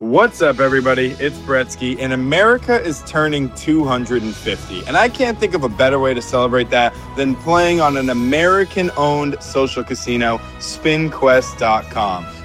What's up, everybody? It's Bretsky, and America is turning 250. And I can't think of a better way to celebrate that than playing on an American-owned social casino, SpinQuest.com.